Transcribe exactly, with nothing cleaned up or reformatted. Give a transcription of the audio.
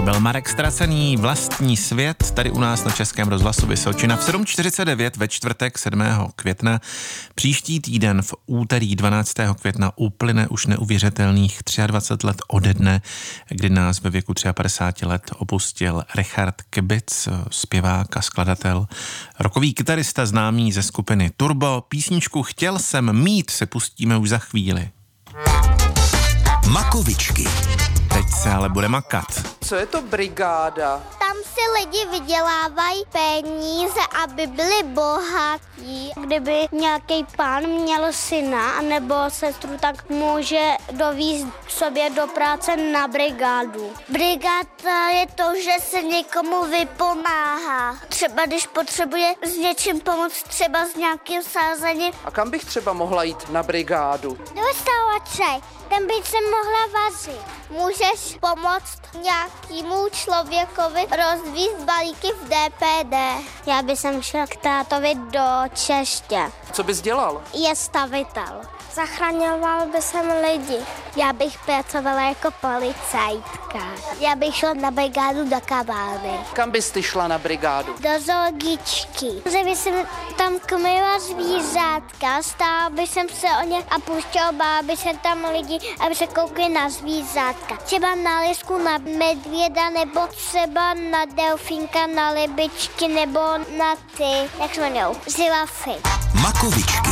byl Marek Stracený, Vlastní svět, tady u nás na Českém rozhlasu Vysočina v sedm čtyřicet devět ve čtvrtek sedmého května. Příští týden v úterý dvanáctého května uplyne už neuvěřitelných dvacet tři let ode dne, kdy nás ve věku padesát tři let opustil Richard Kibic, zpěvák a skladatel, rockový kytarista známý ze skupiny Turbo. Písničku Chtěl jsem mít se pustíme už za chvíli. Makovičky. Teď se ale bude makat. Co je to brigáda? Tam si lidi vydělávají peníze, aby byli bohatí. Kdyby nějaký pán měl syna nebo sestru, tak může dovízt sobě do práce na brigádu. Brigáda je to, že se někomu vypomáhá. Třeba když potřebuje s něčím pomoct, třeba s nějakým sázením. A kam bych třeba mohla jít na brigádu? Do stávaček, tam bych se mohla vařit. Můžeš pomoct nějakému člověkovi rozvízt balíky v D P D. Já bych sem šel k tátovi do Čeště. Co bys dělal? Je stavitel. Zachraňoval by jsem lidi. Já bych pracovala jako policajtka. Já bych šla na brigádu do kabány. Kam bys ty šla na brigádu? Do zoologičky. Že bych jsem tam krmila zvířátka, stála by jsem se o ně a puštěla by se tam lidi, aby se koukli na zvířátka. Třeba na lisku, na medvěda, nebo třeba na delfínka, na rybičky, nebo na ty, jak se jmenou, žirafy. Makovičky.